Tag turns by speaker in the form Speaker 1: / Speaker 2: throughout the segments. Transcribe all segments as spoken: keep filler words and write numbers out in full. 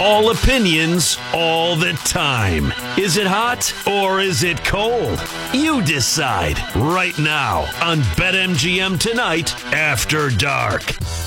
Speaker 1: All opinions, all the time. Is it hot or is it cold? You decide right now on BetMGM Tonight After Dark.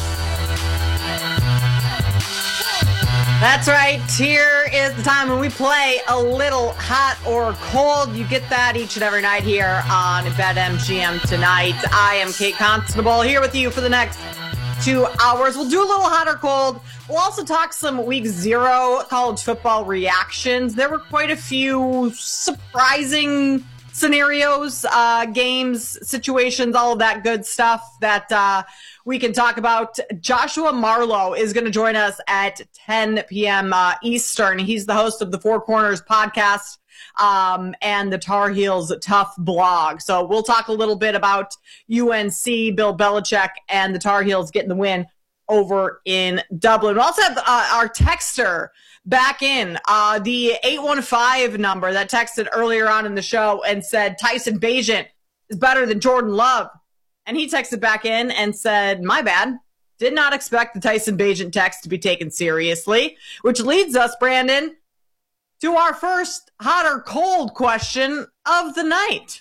Speaker 2: That's right. Here is the time when we play a little hot or cold. You get that each and every night here on BetMGM Tonight. I am Kate Constable here with you for the next two hours. We'll do a little hot or cold. We'll also talk some week zero college football reactions. There were quite a few surprising scenarios, uh, games, situations, all of that good stuff that uh, we can talk about. Joshua Marlowe is going to join us at ten p.m. Uh, Eastern. He's the host of the Four Corners podcast um, and the Tar Heels Tough blog. So we'll talk a little bit about U N C, Bill Belichick, and the Tar Heels getting the win over in Dublin. We also have uh, our texter back in, uh, the eight one five number that texted earlier on in the show and said Tyson Bagent is better than Jordan Love. And he texted back in and said, my bad, did not expect the Tyson Bagent text to be taken seriously, which leads us, Brandon, to our first hot or cold question of the night.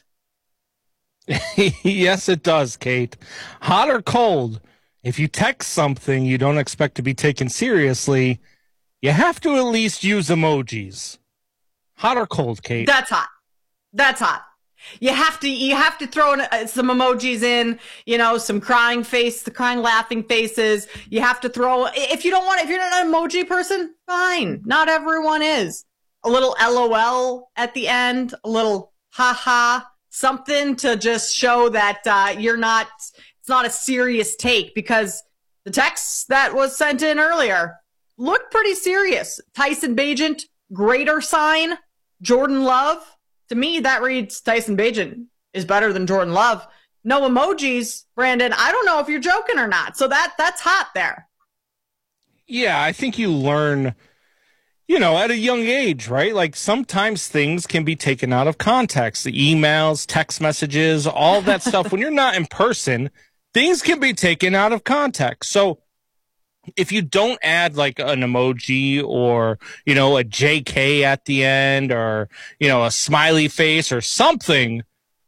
Speaker 3: Yes, it does, Kate. Hot or cold? If you text something you don't expect to be taken seriously, you have to at least use emojis. Hot or cold, Kate?
Speaker 2: That's hot. That's hot. You have to you have to throw in, uh, some emojis in, you know, some crying face, the crying laughing faces. You have to throw, if you don't want, if you're not an emoji person, fine. Not everyone is. A little LOL at the end, a little haha, something to just show that uh, you're not, it's not a serious take, because the text that was sent in earlier looked pretty serious. Tyson Bagent, greater sign. Jordan Love. To me, that reads Tyson Bagent is better than Jordan Love. No emojis, Brandon. I don't know if you're joking or not. So that that's hot there.
Speaker 3: Yeah, I think you learn, you know, at a young age, right? Like sometimes things can be taken out of context. The emails, text messages, all that stuff. When you're not in person, things can be taken out of context. So if you don't add like an emoji or, you know, a J K at the end or, you know, a smiley face or something,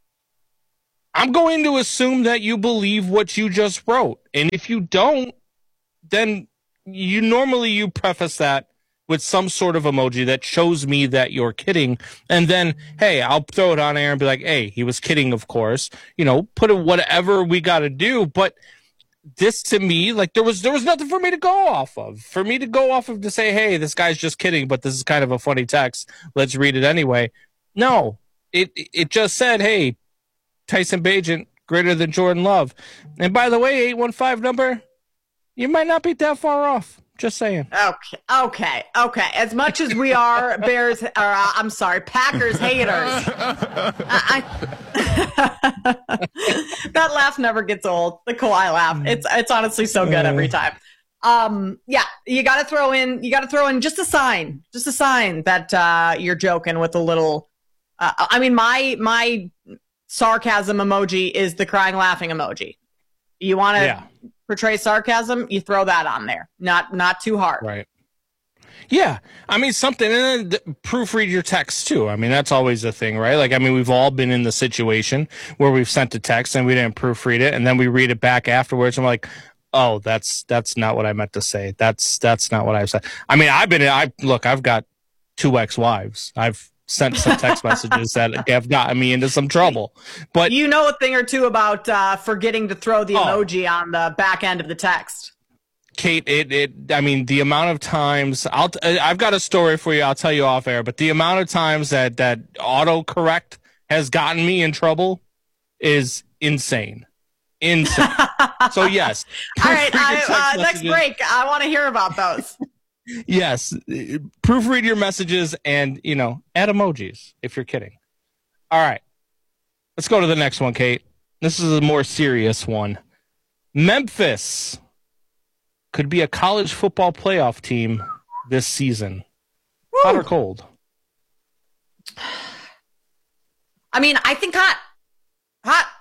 Speaker 3: I'm going to assume that you believe what you just wrote. And if you don't, then you normally you preface that with some sort of emoji that shows me that you're kidding. And then, hey, I'll throw it on air and be like, hey, he was kidding, of course. You know, put it whatever we got to do. But this to me, like there was there was nothing for me to go off of. For me to go off of to say, hey, this guy's just kidding, but this is kind of a funny text. Let's read it anyway. No, it it just said, hey, Tyson Bagent greater than Jordan Love. And by the way, eight one five number, you might not be that far off. Just saying.
Speaker 2: Okay, okay, okay. As much as we are Bears, or uh, I'm sorry, Packers haters, I, I, that laugh never gets old. The Kawhi laugh. It's it's honestly so good every time. Um, yeah, you got to throw in. You got to throw in just a sign, just a sign that uh, you're joking with a little. Uh, I mean, my my sarcasm emoji is the crying laughing emoji. You want to. Yeah. Portray sarcasm, you throw that on there. Not not too hard.
Speaker 3: Right. Yeah. I mean, something, and then proofread your text too. I mean, that's always a thing, right? Like, I mean, we've all been in the situation where we've sent a text and we didn't proofread it, and then we read it back afterwards and we're like, oh, that's that's not what I meant to say. That's that's not what I said. I mean, I've been, I look, I've got two ex-wives. I've sent some text messages that have gotten me into some trouble. But
Speaker 2: you know a thing or two about uh, forgetting to throw the oh, emoji on the back end of the text.
Speaker 3: Kate, it, it, I mean, the amount of times I'll, I've got a story for you. I'll tell you off air, but the amount of times that, that autocorrect has gotten me in trouble is insane. Insane. So yes.
Speaker 2: All right. I, uh, next break. I want to hear about those.
Speaker 3: Yes, proofread your messages and, you know, add emojis if you're kidding. All right, let's go to the next one, Kate. This is a more serious one. Memphis could be a college football playoff team this season. Woo. Hot or cold?
Speaker 2: I mean, I think hot. Hot.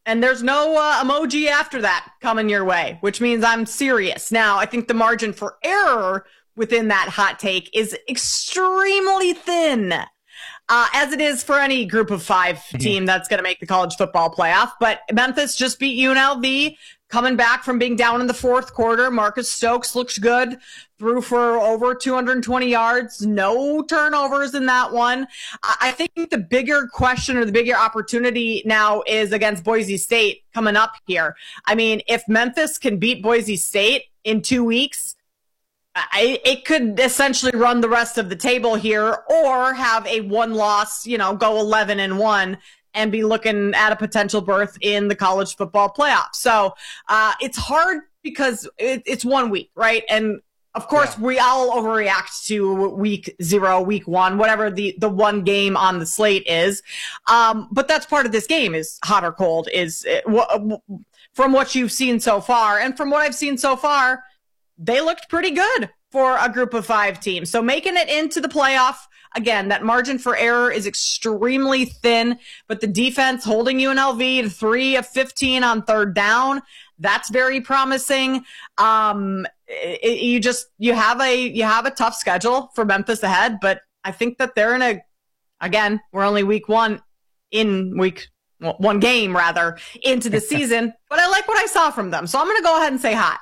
Speaker 2: And there's no uh, emoji after that coming your way, which means I'm serious. Now, I think the margin for error within that hot take is extremely thin, uh, as it is for any group of five mm-hmm. team that's going to make the college football playoff. But Memphis just beat U N L V, coming back from being down in the fourth quarter. Marcus Stokes looks good, threw for over two hundred twenty yards, no turnovers in that one. I think the bigger question or the bigger opportunity now is against Boise State coming up here. I mean, if Memphis can beat Boise State in two weeks, I, it could essentially run the rest of the table here, or have a one loss, you know, go eleven and one and be looking at a potential berth in the college football playoff. So uh, it's hard because it, it's one week, right? And of course, yeah. we all overreact to week zero, week one, whatever the, the one game on the slate is. Um, but that's part of this game, is hot or cold, is it, w- from what you've seen so far. And from what I've seen so far, they looked pretty good for a group of five team. So making it into the playoff, again, that margin for error is extremely thin, but the defense holding U N L V to three of fifteen on third down, that's very promising. Um, it, you just, you have a, you have a tough schedule for Memphis ahead, but I think that they're in a, again, we're only week one in week well, one game rather into the season, but I like what I saw from them. So I'm going to go ahead and say hot.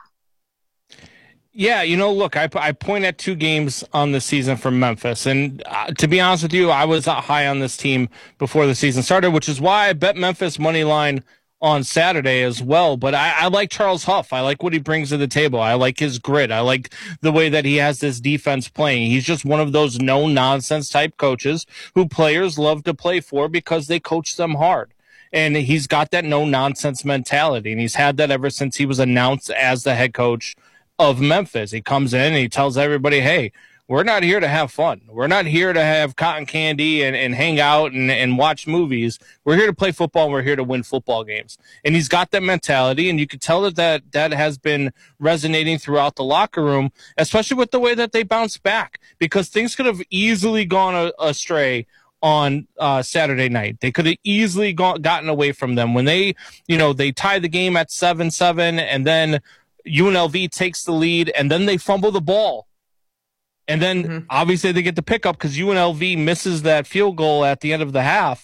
Speaker 3: Yeah, you know, look, I, I point at two games on the season from Memphis. And uh, to be honest with you, I was high on this team before the season started, which is why I bet Memphis money line on Saturday as well. But I, I like Charles Huff. I like what he brings to the table. I like his grit. I like the way that he has this defense playing. He's just one of those no-nonsense type coaches who players love to play for because they coach them hard. And he's got that no-nonsense mentality, and he's had that ever since he was announced as the head coach of Memphis. He comes in and he tells everybody, hey, we're not here to have fun. We're not here to have cotton candy and, and hang out and, and watch movies. We're here to play football, and we're here to win football games. And he's got that mentality, and you can tell that that, that has been resonating throughout the locker room, especially with the way that they bounce back, because things could have easily gone a, astray on uh, Saturday night. They could have easily gone, gotten away from them when they, you know, they tie the game at seven seven, and then U N L V takes the lead, and then they fumble the ball. And then, mm-hmm. obviously, they get the pickup because U N L V misses that field goal at the end of the half.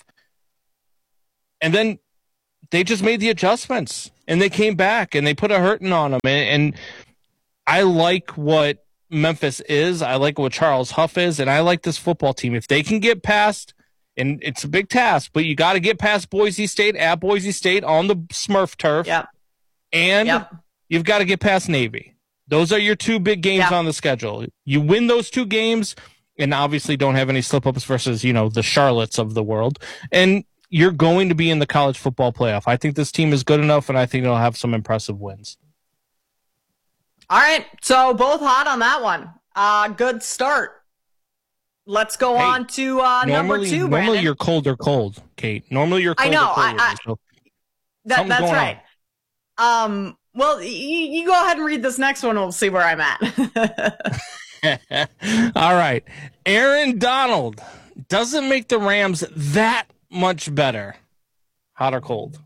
Speaker 3: And then they just made the adjustments, and they came back, and they put a hurting on them. And, and I like what Memphis is. I like what Charles Huff is, and I like this football team. If they can get past, and it's a big task, but you got to get past Boise State at Boise State on the Smurf turf.
Speaker 2: Yep.
Speaker 3: And
Speaker 2: yep.
Speaker 3: you've got to get past Navy. Those are your two big games yeah. on the schedule. You win those two games, and obviously don't have any slip-ups versus, you know, the Charlottes of the world, and you're going to be in the college football playoff. I think this team is good enough, and I think they'll have some impressive wins.
Speaker 2: All right, so both hot on that one. Uh, good start. Let's go hey, on to uh,
Speaker 3: normally,
Speaker 2: number two, Brandon.
Speaker 3: Normally you're cold or cold, Kate. Normally you're cold
Speaker 2: I know,
Speaker 3: or cold.
Speaker 2: I, I,
Speaker 3: so
Speaker 2: that, that's right. On. Um. Well, you, you go ahead and read this next one. We'll see where I'm at.
Speaker 3: All right. Aaron Donald doesn't make the Rams that much better. Hot or cold?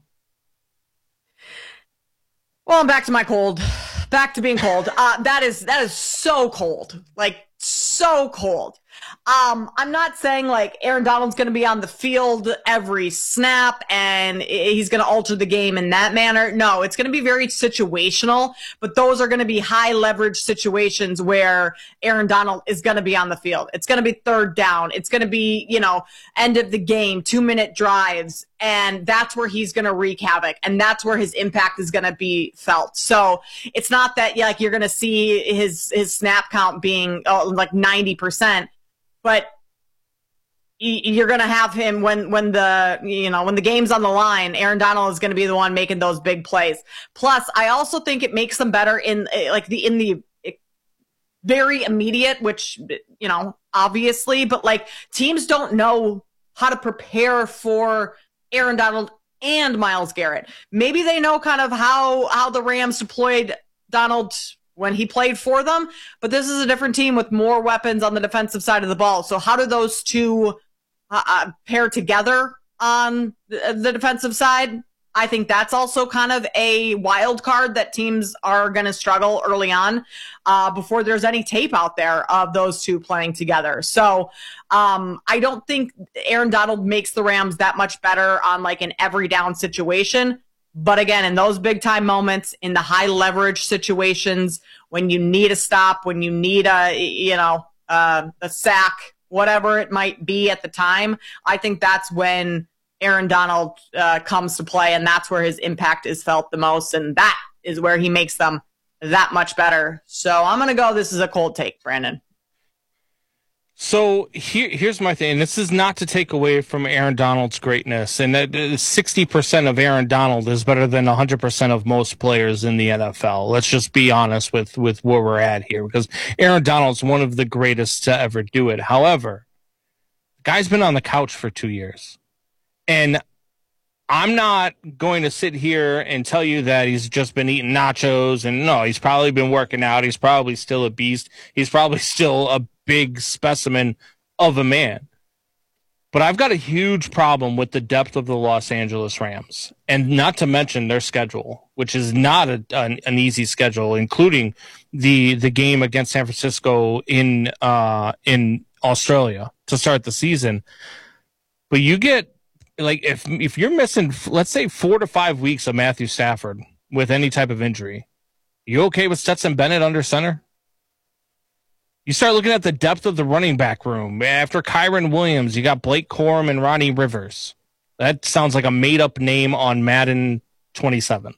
Speaker 2: Well, I'm back to my cold. Back to being cold. Uh, that is that is so cold. Like, so cold. Um, I'm not saying like Aaron Donald's going to be on the field every snap and he's going to alter the game in that manner. No, it's going to be very situational, but those are going to be high leverage situations where Aaron Donald is going to be on the field. It's going to be third down. It's going to be, you know, end of the game, two minute drives. And that's where he's going to wreak havoc. And that's where his impact is going to be felt. So it's not that like you're going to see his, his snap count being oh, like ninety percent. But you're going to have him when, when the, you know, when the game's on the line, Aaron Donald is going to be the one making those big plays. Plus, I also think it makes them better in like the, in the very immediate, which, you know, obviously, but like teams don't know how to prepare for Aaron Donald and Myles Garrett. Maybe they know kind of how, how the Rams deployed Donald when he played for them, but this is a different team with more weapons on the defensive side of the ball. So how do those two uh, uh, pair together on the, the defensive side? I, I think that's also kind of a wild card that teams are going to struggle early on uh, before there's any tape out there of those two playing together. So um, I don't think Aaron Donald makes the Rams that much better on like an every down situation. But again, in those big time moments, in the high leverage situations, when you need a stop, when you need a, you know, uh, a sack, whatever it might be at the time, I think that's when Aaron Donald uh, comes to play, and that's where his impact is felt the most, and that is where he makes them that much better. So I'm going to go, this is a cold take, Brandon.
Speaker 3: So here, here's my thing. This is not to take away from Aaron Donald's greatness, and that sixty percent of Aaron Donald is better than one hundred percent of most players in the N F L. Let's just be honest with, with where we're at here, because Aaron Donald's one of the greatest to ever do it. However, the guy's been on the couch for two years. And I'm not going to sit here and tell you that he's just been eating nachos, and no, he's probably been working out. He's probably still a beast. He's probably still a big specimen of a man. But I've got a huge problem with the depth of the Los Angeles Rams, and not to mention their schedule, which is not a, an, an easy schedule, including the the game against San Francisco in uh, in Australia to start the season. But you get, like, if if you're missing, let's say, four to five weeks of Matthew Stafford with any type of injury, you okay with Stetson Bennett under center? You start looking at the depth of the running back room. After Kyren Williams, you got Blake Corum and Ronnie Rivers. That sounds like a made-up name on Madden twenty-seven.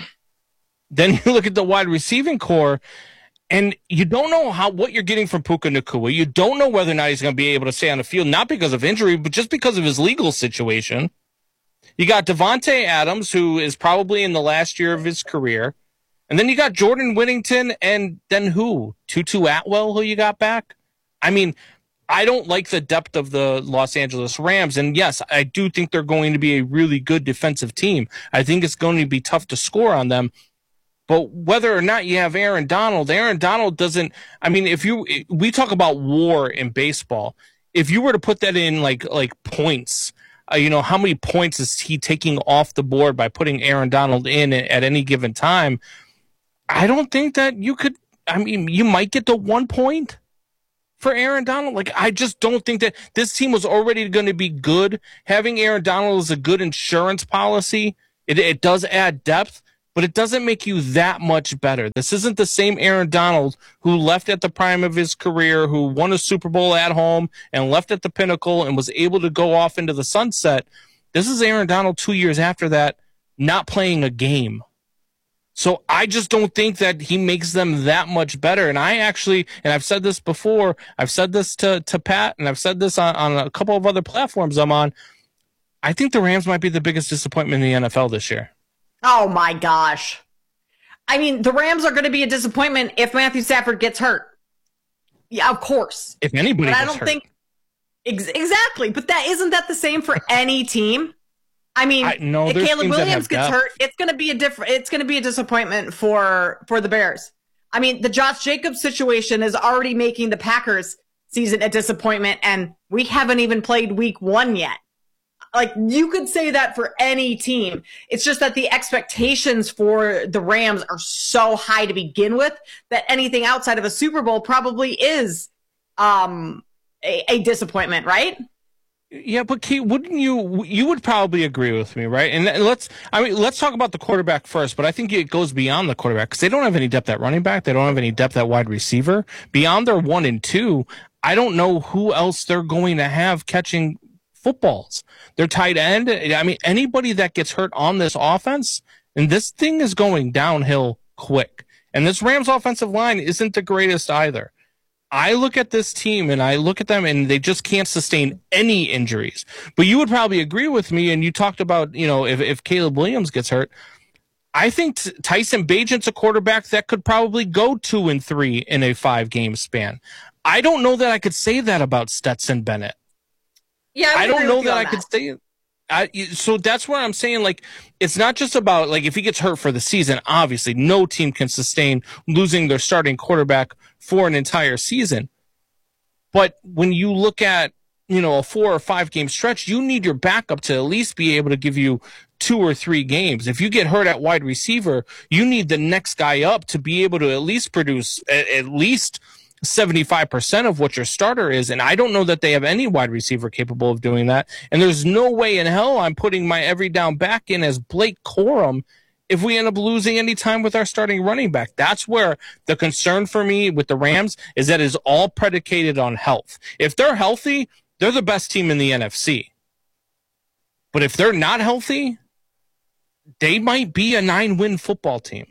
Speaker 3: Then you look at the wide receiving core, and you don't know how what you're getting from Puka Nacua. You don't know whether or not he's going to be able to stay on the field, not because of injury, but just because of his legal situation. You got Devontae Adams, who is probably in the last year of his career. And then you got Jordan Whittington, and then who? Tutu Atwell, who you got back? I mean, I don't like the depth of the Los Angeles Rams. And yes, I do think they're going to be a really good defensive team. I think it's going to be tough to score on them. But whether or not you have Aaron Donald, Aaron Donald doesn't, I mean, if you, we talk about war in baseball. If you were to put that in like, like points, uh, you know, how many points is he taking off the board by putting Aaron Donald in at any given time? I don't think that you could, I mean, you might get to one point for Aaron Donald. Like, I just don't think that this team was already going to be good. Having Aaron Donald is a good insurance policy. It, it does add depth, but it doesn't make you that much better. This isn't the same Aaron Donald who left at the prime of his career, who won a Super Bowl at home and left at the pinnacle and was able to go off into the sunset. This is Aaron Donald two years after that, not playing a game. So I just don't think that he makes them that much better. And I actually, and I've said this before, I've said this to, to Pat, and I've said this on, on a couple of other platforms I'm on. I think the Rams might be the biggest disappointment in the N F L this year.
Speaker 2: Oh, my gosh. I mean, the Rams are going to be a disappointment if Matthew Stafford gets hurt. Yeah, of course.
Speaker 3: If anybody
Speaker 2: but
Speaker 3: gets
Speaker 2: I don't
Speaker 3: hurt.
Speaker 2: think ex- exactly. But that isn't that the same for any team? I mean,
Speaker 3: I, no,
Speaker 2: if Caleb Williams gets
Speaker 3: depth.
Speaker 2: hurt, it's going to be a different. It's going to be a disappointment for for the Bears. I mean, the Josh Jacobs situation is already making the Packers season a disappointment, and we haven't even played week one yet. Like, you could say that for any team. It's just that the expectations for the Rams are so high to begin with that anything outside of a Super Bowl probably is um, a, a disappointment, right?
Speaker 3: Yeah, but Kate, wouldn't you? You would probably agree with me, right? And let's, I mean, let's talk about the quarterback first. But I think it goes beyond the quarterback because they don't have any depth at running back. They don't have any depth at wide receiver. Beyond their one and two, I don't know who else they're going to have catching footballs. Their tight end. I mean, anybody that gets hurt on this offense, and this thing is going downhill quick. And this Rams offensive line isn't the greatest either. I look at this team and I look at them and they just can't sustain any injuries. But you would probably agree with me, and you talked about, you know, if, if Caleb Williams gets hurt, I think Tyson Bagent's a quarterback that could probably go two and three in a five game span. I don't know that I could say that about Stetson Bennett.
Speaker 2: Yeah, I,
Speaker 3: I don't know that,
Speaker 2: that
Speaker 3: I could say it. I, so that's where I'm saying, like, it's not just about, like, if he gets hurt for the season, obviously no team can sustain losing their starting quarterback for an entire season. But when you look at, you know, a four or five game stretch, you need your backup to at least be able to give you two or three games. If you get hurt at wide receiver, you need the next guy up to be able to at least produce at, at least seventy-five percent of what your starter is. And I don't know that they have any wide receiver capable of doing that. And there's no way in hell I'm putting my every down back in as Blake Corum if we end up losing any time with our starting running back. That's where the concern for me with the Rams is that is all predicated on health. If they're healthy, they're the best team in the N F C. But if they're not healthy, they might be a nine-win football team.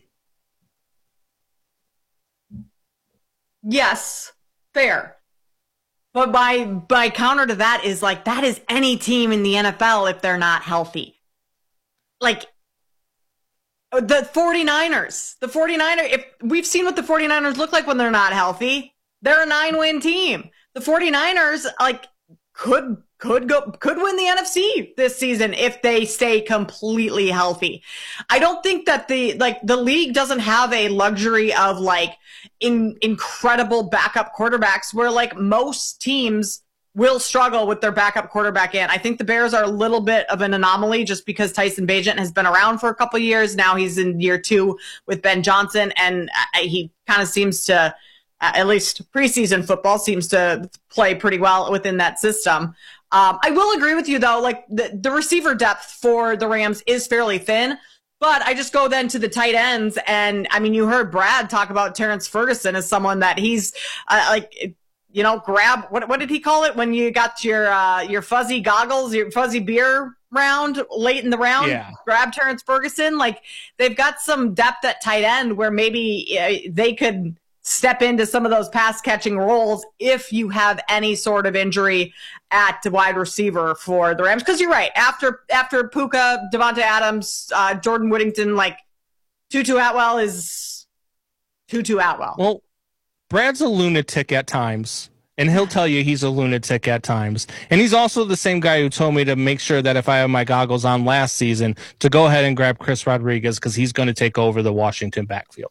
Speaker 2: Yes, fair. But my, my counter to that is like, that is any team in the N F L if they're not healthy. Like, the 49ers. The 49ers, if we've seen what the 49ers look like when they're not healthy, they're a nine-win team. The 49ers, like, could could go could win the N F C this season if they stay completely healthy. I don't think that the like the league doesn't have a luxury of like in incredible backup quarterbacks where like most teams will struggle with their backup quarterback in. I think the Bears are a little bit of an anomaly just because Tyson Bagent has been around for a couple of years. Now he's in year two with Ben Johnson, and he kind of seems to, at least preseason football, seems to play pretty well within that system. Um, I will agree with you, though. Like the, the receiver depth for the Rams is fairly thin. But I just go then to the tight ends. And, I mean, you heard Brad talk about Terrence Ferguson as someone that he's uh, like, you know, grab. What what did he call it when you got your uh, your fuzzy goggles, your fuzzy beer round late in the round?
Speaker 3: Yeah.
Speaker 2: Grab Terrence Ferguson. Like they've got some depth at tight end where maybe uh, they could step into some of those pass catching roles if you have any sort of injury at wide receiver for the Rams. Because you're right, after after Puka, Devonta Adams, uh, Jordan Whittington, like Tutu Atwell is Tutu Atwell.
Speaker 3: Well, Brad's a lunatic at times, and he'll tell you he's a lunatic at times. And he's also the same guy who told me to make sure that if I have my goggles on last season, to go ahead and grab Chris Rodriguez because he's going to take over the Washington backfield.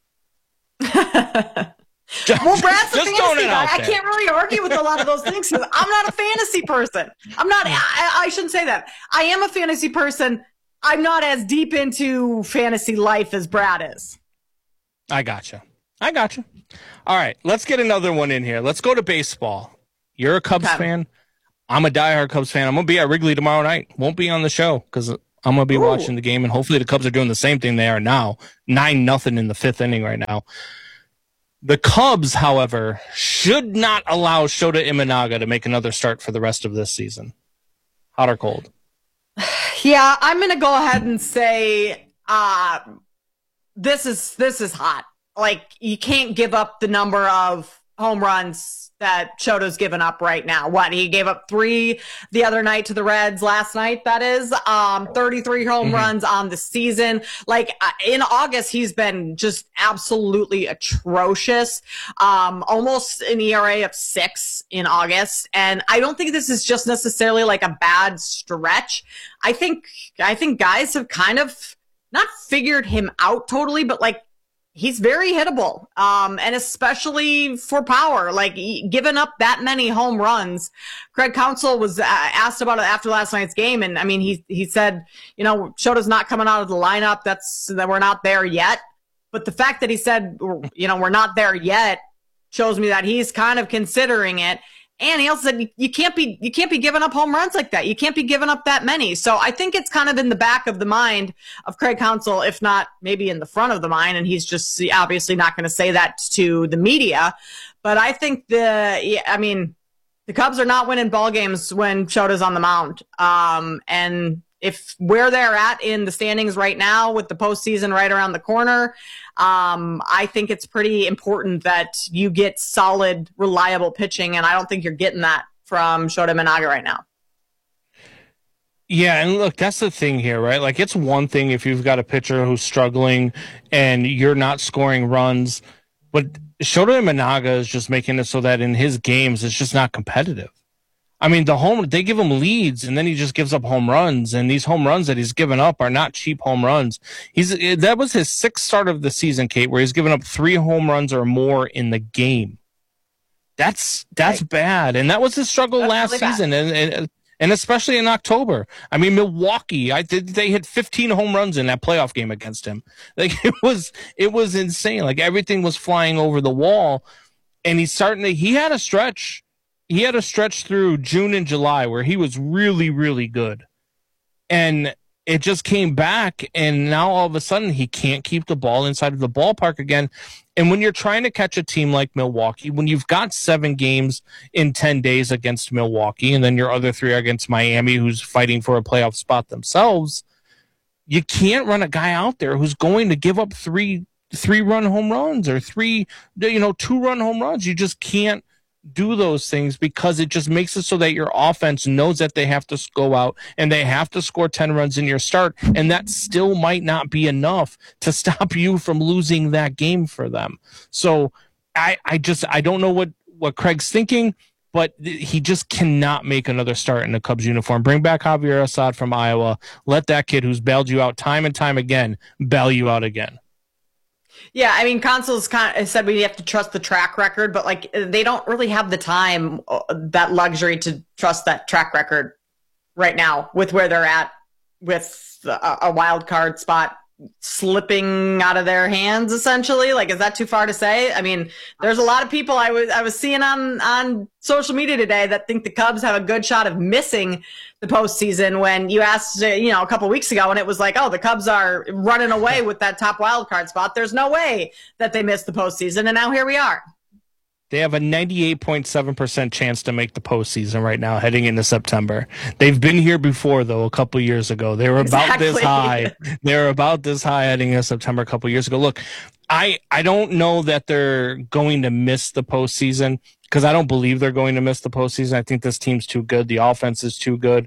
Speaker 2: Just, well, Brad's a fantasy guy. I can't really argue with a lot of those things. I'm not a fantasy person. I'm not, I, I shouldn't say that. I am a fantasy person. I'm not as deep into fantasy life as Brad is.
Speaker 3: I gotcha. I gotcha. All right, let's get another one in here. Let's go to baseball. You're a Cubs okay. fan. I'm a diehard Cubs fan. I'm going to be at Wrigley tomorrow night. Won't be on the show because I'm going to be Ooh. watching the game, and hopefully the Cubs are doing the same thing they are now. nine nothing in the fifth inning right now. The Cubs, however, should not allow Shota Imanaga to make another start for the rest of this season. Hot or cold?
Speaker 2: Yeah, I'm going to go ahead and say uh, this is this is hot. Like, you can't give up the number of home runs that Shota's given up right now. What, he gave up three the other night to the Reds last night, that is. Um, thirty-three home mm-hmm. runs on the season. Like, uh, in August, he's been just absolutely atrocious. Um, almost an E R A of six in August. And I don't think this is just necessarily like a bad stretch. I think, I think guys have kind of not figured him out totally, but like, he's very hittable, um, and especially for power. Like, giving up that many home runs. Craig Counsell was uh, asked about it after last night's game, and I mean, he he said, you know, Shota's not coming out of the lineup. That's that we're not there yet. But the fact that he said, you know, we're not there yet shows me that he's kind of considering it. And he also said you can't be you can't be giving up home runs like that. You can't be giving up that many. So I think it's kind of in the back of the mind of Craig Counsell, if not maybe in the front of the mind. And he's just obviously not going to say that to the media. But I think the yeah, I mean the Cubs are not winning ball games when Shota's on the mound. Um, and if where they're at in the standings right now with the postseason right around the corner, um, I think it's pretty important that you get solid, reliable pitching, and I don't think you're getting that from Shota Imanaga right now.
Speaker 3: Yeah, and look, that's the thing here, right? Like, it's one thing if you've got a pitcher who's struggling and you're not scoring runs, but Shota Imanaga is just making it so that in his games it's just not competitive. I mean, the home they give him leads, and then he just gives up home runs. And these home runs that he's given up are not cheap home runs. He's that was his sixth start of the season, Kate, where he's given up three home runs or more in the game. That's that's right. bad, and that was his struggle that's last really season. And, and And especially in October. I mean, Milwaukee, I did, they hit fifteen home runs in that playoff game against him. Like, it was, it was insane. Like, everything was flying over the wall. And he's starting to, he had a stretch. He had a stretch through June and July where he was really, really good. And it just came back, and now all of a sudden he can't keep the ball inside of the ballpark again. And when you're trying to catch a team like Milwaukee, when you've got seven games in ten days against Milwaukee, and then your other three are against Miami, who's fighting for a playoff spot themselves, you can't run a guy out there who's going to give up three three-run home runs or three, you know, two-run home runs. You just can't do those things because it just makes it so that your offense knows that they have to go out and they have to score ten runs in your start, and that still might not be enough to stop you from losing that game for them. So I, I just I don't know what, what Craig's thinking, but he just cannot make another start in the Cubs uniform. Bring back Javier Assad from Iowa. Let that kid who's bailed you out time and time again bail you out again.
Speaker 2: Yeah, I mean, Consul's kind of said we have to trust the track record, but like they don't really have the time, that luxury to trust that track record right now with where they're at with a, a wild card spot slipping out of their hands, essentially. Like, is that too far to say? I mean, there's a lot of people I was I was seeing on on social media today that think the Cubs have a good shot of missing the postseason, when you asked, you know, a couple weeks ago, and it was like, oh, the Cubs are running away with that top wild card spot. There's no way that they missed the postseason, and now here we are.
Speaker 3: They have a ninety-eight point seven percent chance to make the postseason right now, heading into September. They've been here before, though, a couple years ago. They were about
Speaker 2: exactly.
Speaker 3: this high. They were about this high heading into September a couple years ago. Look, I, I don't know that they're going to miss the postseason, because I don't believe they're going to miss the postseason. I think this team's too good. The offense is too good.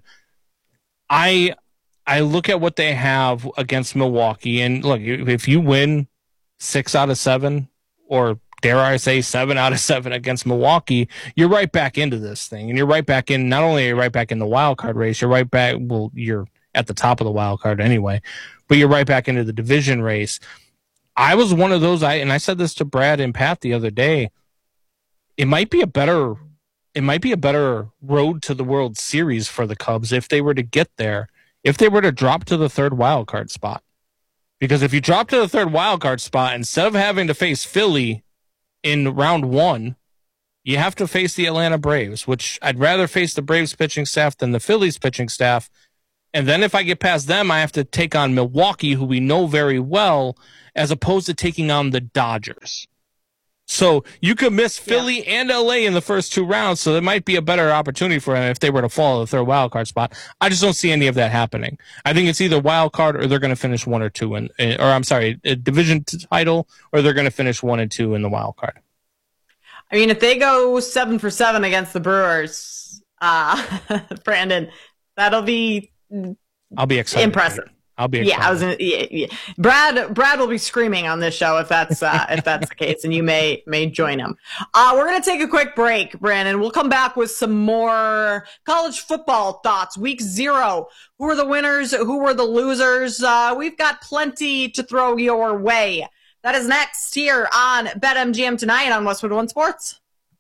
Speaker 3: I I look at what they have against Milwaukee, and look, if you win six out of seven, or dare I say seven out of seven against Milwaukee, you're right back into this thing. And you're right back in, not only are you right back in the wild card race, you're right back, well, you're at the top of the wild card anyway, but you're right back into the division race. I was one of those, I and I said this to Brad and Pat the other day, it might be a better, it might be a better road to the World Series for the Cubs if they were to get there, if they were to drop to the third wild card spot. Because if you drop to the third wild card spot, instead of having to face Philly in round one, you have to face the Atlanta Braves, which I'd rather face the Braves pitching staff than the Phillies pitching staff. And then if I get past them, I have to take on Milwaukee, who we know very well, as opposed to taking on the Dodgers. So you could miss Philly yeah. and L A in the first two rounds, so there might be a better opportunity for them if they were to fall to the third wild card spot. I just don't see any of that happening. I think it's either wild card or they're going to finish one or two, in, or I'm sorry, a division title, or they're going to finish one and two in the wild card.
Speaker 2: I mean, if they go seven for seven against the Brewers, uh, Brandon, that'll be
Speaker 3: I'll be excited.
Speaker 2: Impressive.
Speaker 3: I'll be excited.
Speaker 2: Yeah, I was gonna, yeah, yeah. Brad Brad will be screaming on this show if that's uh, if that's the case, and you may may join him. Uh, we're gonna take a quick break, Brandon. We'll come back with some more college football thoughts. Week zero. Who are the winners? Who were the losers? Uh, we've got plenty to throw your way. That is next here on BetMGM tonight on Westwood One Sports.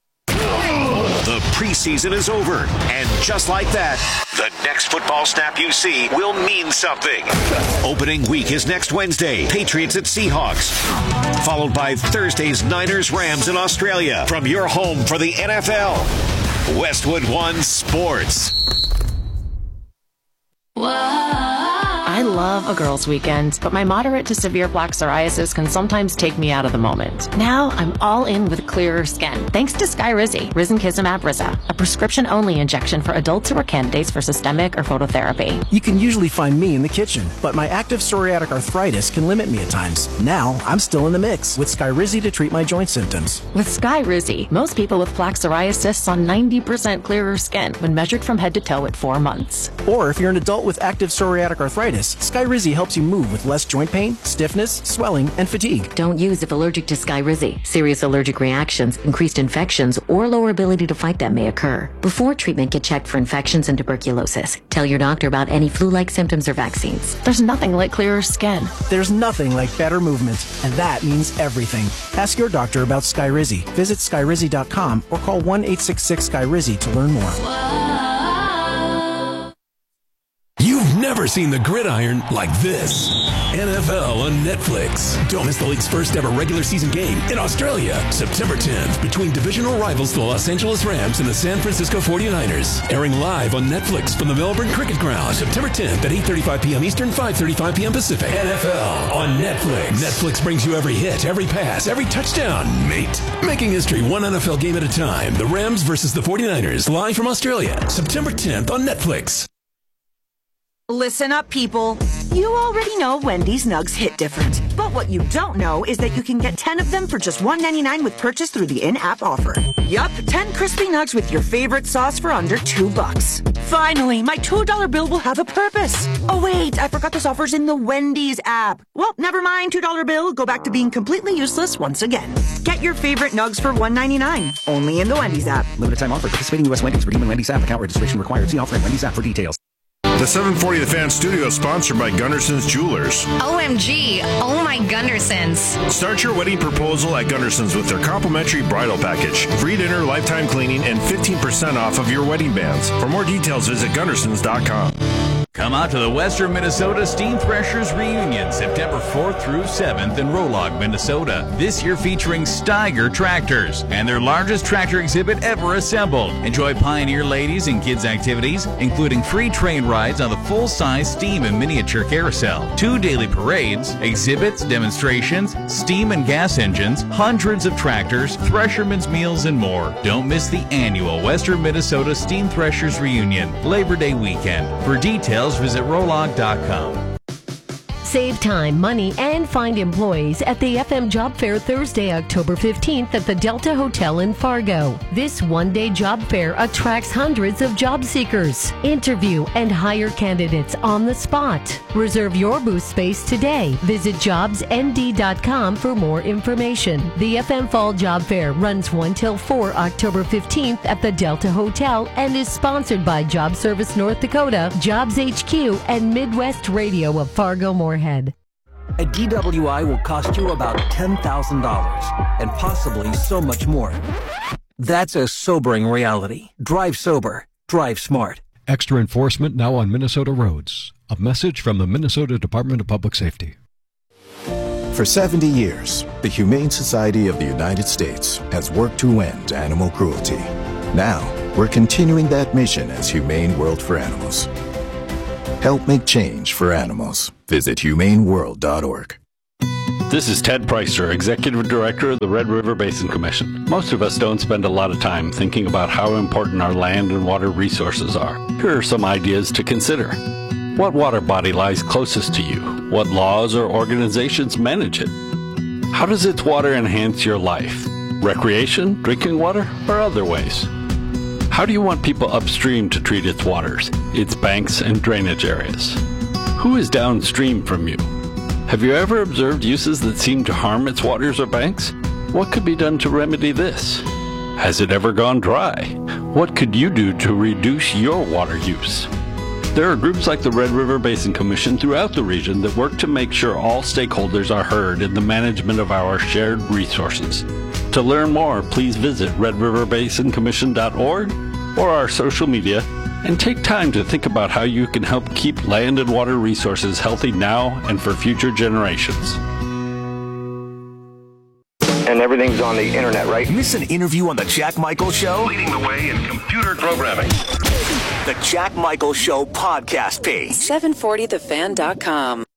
Speaker 1: The preseason is over, and just like that, the next football snap you see will mean something. Opening week is next Wednesday, Patriots at Seahawks, followed by Thursday's Niners-Rams in Australia. From your home for the N F L, Westwood One Sports.
Speaker 4: I love a girls' weekend, but my moderate to severe plaque psoriasis can sometimes take me out of the moment. Now I'm all in with clearer skin, thanks to Skyrizi, Risankizumab Riza, a prescription-only injection for adults who are candidates for systemic or phototherapy.
Speaker 5: You can usually find me in the kitchen, but my active psoriatic arthritis can limit me at times. Now I'm still in the mix with Skyrizi to treat my joint symptoms.
Speaker 4: With Skyrizi, most people with plaque psoriasis saw ninety percent clearer skin when measured from head to toe at four months.
Speaker 5: Or if you're an adult with active psoriatic arthritis, Skyrizi helps you move with less joint pain, stiffness, swelling, and fatigue.
Speaker 6: Don't use if allergic to Skyrizi. Serious allergic reactions, increased infections, or lower ability to fight them may occur. Before treatment, get checked for infections and tuberculosis. Tell your doctor about any flu-like symptoms or vaccines.
Speaker 4: There's nothing like clearer skin.
Speaker 5: There's nothing like better movement, and that means everything. Ask your doctor about Skyrizi. Visit Skyrizi dot com or call one eight six six Skyrizi to learn more.
Speaker 4: Whoa.
Speaker 7: never seen the gridiron like this. N F L on Netflix. Don't miss the league's first ever regular season game in Australia, September tenth, between divisional rivals the Los Angeles Rams and the San Francisco forty-niners. Airing live on Netflix from the Melbourne Cricket Ground, September tenth at eight thirty-five p.m. Eastern, five thirty-five p.m. Pacific. N F L on Netflix. Netflix brings you every hit, every pass, every touchdown, mate. Making history one N F L game at a time. The Rams versus the forty-niners, live from Australia, September tenth on Netflix.
Speaker 8: Listen up, people. You already know Wendy's Nugs hit different. But what you don't know is that you can get ten of them for just one ninety-nine with purchase through the in-app offer. Yup, ten crispy nugs with your favorite sauce for under two bucks. Finally, my two dollar bill will have a purpose. Oh wait, I forgot this offer's in the Wendy's app. Well, never mind, two dollar bill. Go back to being completely useless once again. Get your favorite nugs for one ninety-nine. Only in the Wendy's app.
Speaker 5: Limited time offer. Participating U S Wendy's. Redeem in Wendy's app. Account registration required. See offer in Wendy's app for details.
Speaker 9: The seven forty The Fan studio is sponsored by Gunderson's Jewelers.
Speaker 10: O M G, oh my Gundersons.
Speaker 9: Start your wedding proposal at Gunderson's with their complimentary bridal package, free dinner, lifetime cleaning, and fifteen percent off of your wedding bands. For more details, visit Gundersons dot com.
Speaker 11: Come out to the Western Minnesota Steam Threshers Reunion, September fourth through seventh in Rolog, Minnesota. This year featuring Steiger tractors and their largest tractor exhibit ever assembled. Enjoy Pioneer ladies and kids activities, including free train rides on the full-size steam and miniature carousel, two daily parades, exhibits, demonstrations, steam and gas engines, hundreds of tractors, threshermen's meals, and more. Don't miss the annual Western Minnesota Steam Threshers Reunion, Labor Day weekend. For details, visit rolog dot com.
Speaker 12: Save time, money, and find employees at the F M Job Fair Thursday, October fifteenth at the Delta Hotel in Fargo. This one-day job fair attracts hundreds of job seekers. Interview and hire candidates on the spot. Reserve your booth space today. Visit jobs n d dot com for more information. The F M Fall Job Fair runs one till four October fifteenth at the Delta Hotel and is sponsored by Job Service North Dakota, Jobs H Q, and Midwest Radio of Fargo-Moorhead.
Speaker 13: A D W I will cost you about ten thousand dollars, and possibly so much more. That's a sobering reality. Drive sober. Drive smart.
Speaker 14: Extra enforcement now on Minnesota roads. A message from the Minnesota Department of Public Safety.
Speaker 15: For seventy years, the Humane Society of the United States has worked to end animal cruelty. Now, we're continuing that mission as Humane World for Animals. Help make change for animals. Visit humane world dot org.
Speaker 16: This is Ted Preister, Executive Director of the Red River Basin Commission. Most of us don't spend a lot of time thinking about how important our land and water resources are. Here are some ideas to consider. What water body lies closest to you? What laws or organizations manage it? How does its water enhance your life? Recreation, drinking water, or other ways? How do you want people upstream to treat its waters, its banks and drainage areas? Who is downstream from you? Have you ever observed uses that seem to harm its waters or banks? What could be done to remedy this? Has it ever gone dry? What could you do to reduce your water use? There are groups like the Red River Basin Commission throughout the region that work to make sure all stakeholders are heard in the management of our shared resources. To learn more, please visit red river basin commission dot org or our social media and take time to think about how you can help keep land and water resources healthy now and for future generations.
Speaker 17: And everything's on the internet, right?
Speaker 18: Miss an interview on The Jack Michael Show?
Speaker 1: Leading the way in computer programming.
Speaker 18: The Jack Michael Show podcast page.
Speaker 19: seven forty the fan dot com.